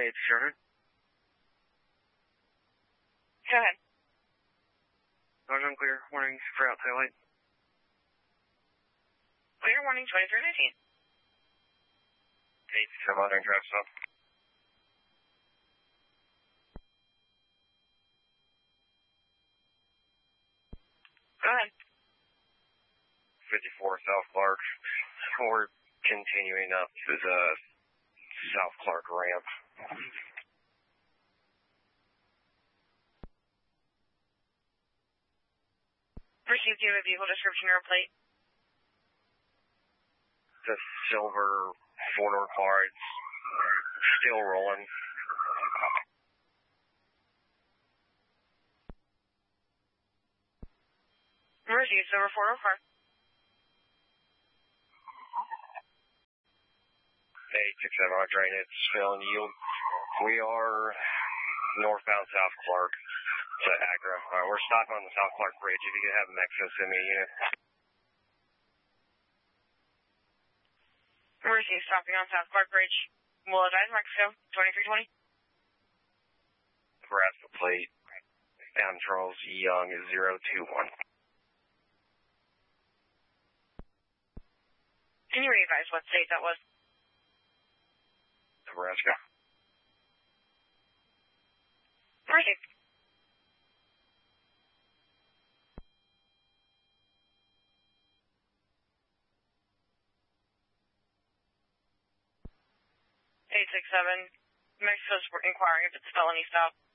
Hey, it's Jordan. Go ahead. Large unclear. Warning for outside light. Clear warning 2319. 8 monitoring drive stop. Go ahead. 54 South Clark. We're continuing up to the South Clark ramp. Received, do you have a vehicle description or a plate? The silver four-door car, it's still rolling. Received, silver four-door car. 867 on train, it's filling yield. We are northbound South Clark to Agra. We're stopping on the South Clark Bridge. If you could have Mexico send me a unit. Received, stopping on South Clark Bridge. Will advise Mexico, 2320. Nebraska plate. Down Charles Young is 021. Can you re-advise what state that was? Nebraska. Received. Mexico's inquiring if it's felony stop.